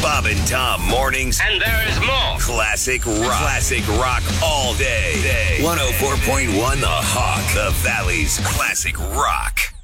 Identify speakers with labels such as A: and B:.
A: Bob and Tom mornings.
B: And there is more.
A: Classic rock. Classic rock all day. 104.1 The Hawk. The Valley's classic rock.